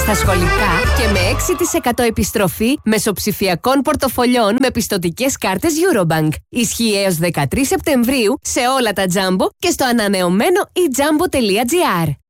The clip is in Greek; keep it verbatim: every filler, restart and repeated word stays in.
στα σχολικά και με έξι τοις εκατό επιστροφή μεσοψηφιακών πορτοφολιών με πιστωτικές κάρτες Eurobank. Ισχύει έως δεκατρείς Σεπτεμβρίου σε όλα τα Jumbo και στο ανανεωμένο e jumbo τελεία gr.